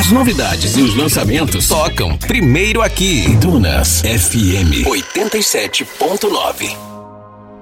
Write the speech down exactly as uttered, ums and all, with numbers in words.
As novidades e os lançamentos tocam primeiro aqui. Dunas F M oitenta e sete ponto nove.